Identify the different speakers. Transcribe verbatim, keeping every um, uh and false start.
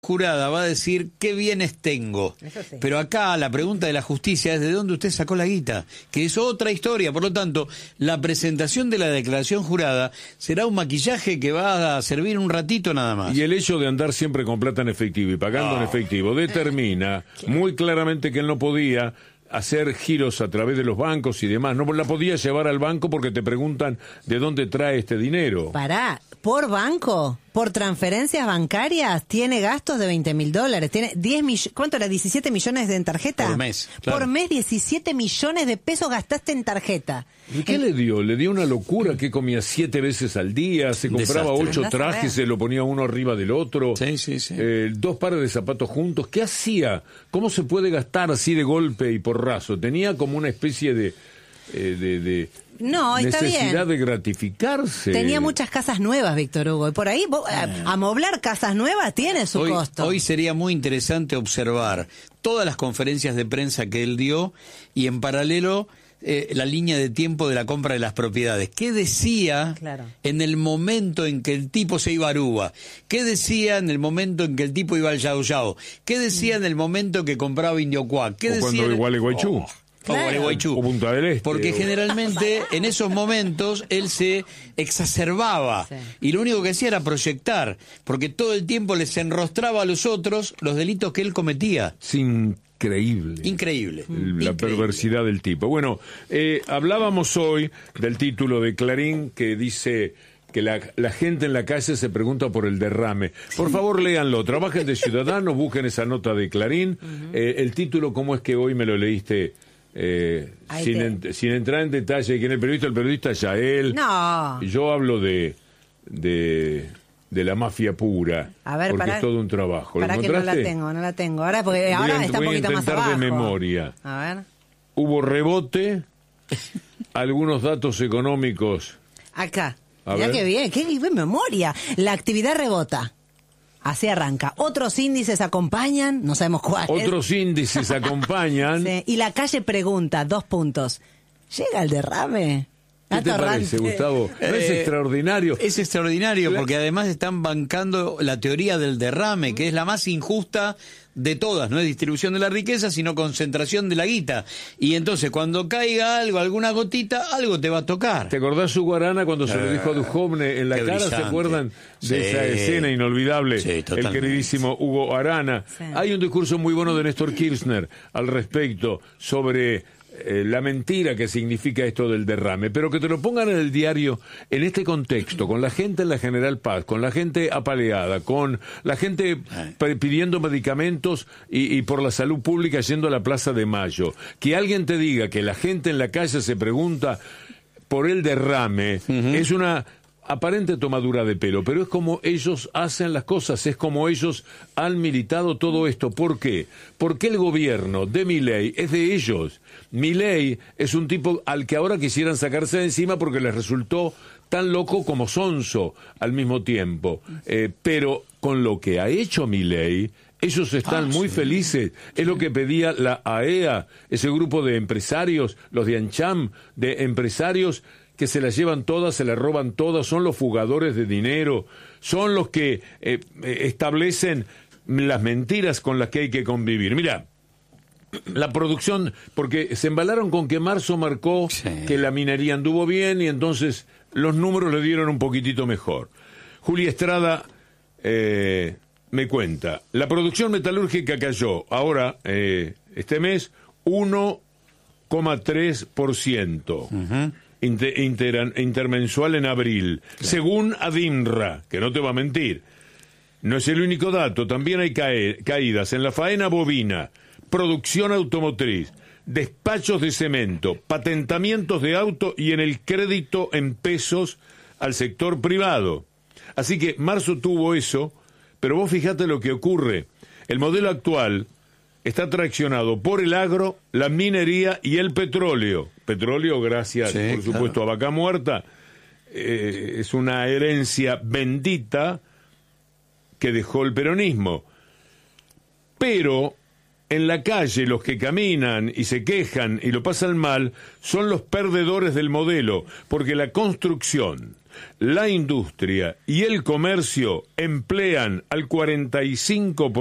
Speaker 1: jurada va a decir qué bienes tengo.
Speaker 2: Sí.
Speaker 1: Pero acá la pregunta de la justicia es de dónde usted sacó la guita, que es otra historia. Por lo tanto, la presentación de la declaración jurada será un maquillaje que va a servir un ratito nada más.
Speaker 3: Y el hecho de andar siempre con plata en efectivo y pagando
Speaker 1: Oh.
Speaker 3: en efectivo determina muy claramente que él no podía hacer giros a través de los bancos y demás. No la podía llevar al banco porque te preguntan de dónde trae este dinero.
Speaker 2: Pará, por banco, por transferencias bancarias, tiene gastos de veinte mil dólares. Tiene diez millones, ¿cuánto era? diecisiete millones en tarjeta.
Speaker 1: Por mes, claro.
Speaker 2: Por mes, diecisiete millones de pesos gastaste en tarjeta.
Speaker 3: ¿Y qué
Speaker 2: El-
Speaker 3: le dio? Le dio una locura que comía siete veces al día, se compraba
Speaker 1: Desastre.
Speaker 3: ocho
Speaker 2: Andás a ver.
Speaker 3: trajes, se lo ponía uno arriba del otro,
Speaker 1: Sí, sí, sí.
Speaker 3: eh, dos pares de zapatos juntos. ¿Qué hacía? ¿Cómo se puede gastar así de golpe y porrazo? Tenía como una especie de, eh, de, de
Speaker 2: No, está
Speaker 3: necesidad
Speaker 2: bien.
Speaker 3: de gratificarse.
Speaker 2: Tenía muchas casas nuevas, Víctor Hugo. Y por ahí, vos, eh, amoblar casas nuevas tiene su
Speaker 1: Hoy,
Speaker 2: costo.
Speaker 1: hoy sería muy interesante observar todas las conferencias de prensa que él dio y en paralelo eh, la línea de tiempo de la compra de las propiedades. ¿Qué decía
Speaker 2: Claro.
Speaker 1: en el momento en que el tipo se iba a Aruba? ¿Qué decía en el momento en que el tipo iba al Yao Yao? ¿Qué decía en el momento que compraba Indiocuá? ¿Qué
Speaker 3: O
Speaker 1: decía
Speaker 3: cuando
Speaker 1: en-
Speaker 3: iba a Gualeguaychú.
Speaker 1: Oh.
Speaker 2: Claro.
Speaker 1: O Gualeguaychú.
Speaker 3: O Punta del Este.
Speaker 1: Porque
Speaker 3: o-
Speaker 1: generalmente en esos momentos él se exacerbaba
Speaker 2: Sí.
Speaker 1: y lo único que hacía era proyectar, porque todo el tiempo les enrostraba a los otros los delitos que él cometía.
Speaker 3: Es increíble.
Speaker 1: Increíble.
Speaker 3: La
Speaker 1: Increíble.
Speaker 3: perversidad del tipo. Bueno, eh, hablábamos hoy del título de Clarín que dice que la, la gente en la calle se pregunta por el derrame. Por favor, léanlo. Trabajen de Ciudadanos, busquen esa nota de Clarín. Eh, el título, ¿cómo es que hoy me lo leíste? Eh,
Speaker 2: Ahí
Speaker 3: sin,
Speaker 2: te-
Speaker 3: en- sin entrar en detalle, ¿quién es el periodista? El periodista Yael.
Speaker 2: No.
Speaker 3: Yo hablo de, de, de la mafia pura.
Speaker 2: A ver,
Speaker 3: porque
Speaker 2: pará.
Speaker 3: es todo un trabajo. ¿Lo
Speaker 2: Para que no la
Speaker 3: encontraste?
Speaker 2: tengo, no la tengo. Ahora, porque
Speaker 3: Voy
Speaker 2: ahora
Speaker 3: a-
Speaker 2: está un
Speaker 3: voy a
Speaker 2: poquito más
Speaker 3: intentar
Speaker 2: abajo.
Speaker 3: de memoria.
Speaker 2: A ver.
Speaker 3: Hubo rebote, algunos datos económicos.
Speaker 2: Acá.
Speaker 3: A
Speaker 2: Mirá
Speaker 3: ver.
Speaker 2: qué bien, qué bien memoria. La actividad rebota. Así arranca. Otros índices acompañan, no sabemos cuáles.
Speaker 3: Otros índices acompañan.
Speaker 2: Sí, y la calle pregunta, dos puntos. ¿Llega el derrame?
Speaker 3: ¿Qué te
Speaker 2: Atorrante.
Speaker 3: parece, Gustavo? ¿No es
Speaker 1: Eh,
Speaker 3: extraordinario?
Speaker 1: Es extraordinario
Speaker 3: Claro.
Speaker 1: porque además están bancando la teoría del derrame, que es la más injusta de todas. No es distribución de la riqueza, sino concentración de la guita. Y entonces cuando caiga algo, alguna gotita, algo te va a tocar.
Speaker 3: ¿Te acordás su guarana cuando se lo dijo a Duhovne en la
Speaker 1: Qué
Speaker 3: cara? ¿Se
Speaker 1: brillante.
Speaker 3: acuerdan de
Speaker 1: Sí.
Speaker 3: esa escena inolvidable?
Speaker 1: Sí,
Speaker 3: el
Speaker 1: totalmente.
Speaker 3: queridísimo Hugo Arana.
Speaker 2: Sí.
Speaker 3: Hay un discurso muy bueno de Néstor Kirchner al respecto sobre eh, la mentira que significa esto del derrame, pero que te lo pongan en el diario en este contexto, con la gente en la General Paz, con la gente apaleada, con la gente p- pidiendo medicamentos y, y por la salud pública yendo a la Plaza de Mayo. Que alguien te diga que la gente en la calle se pregunta por el derrame, es una aparente tomadura de pelo, pero es como ellos hacen las cosas, es como ellos han militado todo esto. ¿Por qué? Porque el gobierno de Milei es de ellos. Milei es un tipo al que ahora quisieran sacarse de encima porque les resultó tan loco como sonso al mismo tiempo. Eh, pero con lo que ha hecho Milei, ellos están
Speaker 1: Ah,
Speaker 3: muy
Speaker 1: sí.
Speaker 3: felices. Es lo que pedía la A E A, ese grupo de empresarios, los de Ancham, de empresarios que se las llevan todas, se las roban todas, son los fugadores de dinero, son los que eh, eh, establecen las mentiras con las que hay que convivir. Mira, la producción, porque se embalaron con que marzo marcó
Speaker 1: Sí.
Speaker 3: que la minería anduvo bien y entonces los números le dieron un poquitito mejor. Julia Estrada eh, me cuenta, la producción metalúrgica cayó ahora, eh, este mes, uno coma tres por ciento. Inter, inter- intermensual en abril, según Adinra, que no te va a mentir. No es el único dato, también hay cae- caídas en la faena bovina, producción automotriz, despachos de cemento, patentamientos de auto y en el crédito en pesos al sector privado. Así que marzo tuvo eso, pero vos fijate lo que ocurre. El modelo actual está traccionado por el agro, la minería y el petróleo. Petróleo, gracias,
Speaker 1: Sí,
Speaker 3: por supuesto,
Speaker 1: claro.
Speaker 3: a Vaca Muerta. Eh, es una herencia bendita que dejó el peronismo. Pero en la calle los que caminan y se quejan y lo pasan mal son los perdedores del modelo, porque la construcción, la industria y el comercio emplean al cuarenta y cinco por ciento